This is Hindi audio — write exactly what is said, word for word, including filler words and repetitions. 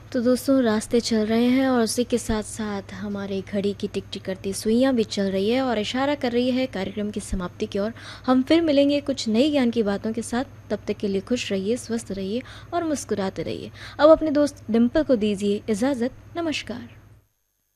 तो दोस्तों रास्ते चल रहे हैं और उसी के साथ साथ हमारे घड़ी की टिक टिक करती सुइयां भी चल रही है और इशारा कर रही है कार्यक्रम की समाप्ति की ओर। हम फिर मिलेंगे कुछ नई ज्ञान की बातों के साथ। तब तक के लिए खुश रहिए, स्वस्थ रहिए और मुस्कुराते रहिए। अब अपने दोस्त डिम्पल को दीजिए इजाज़त। नमस्कार।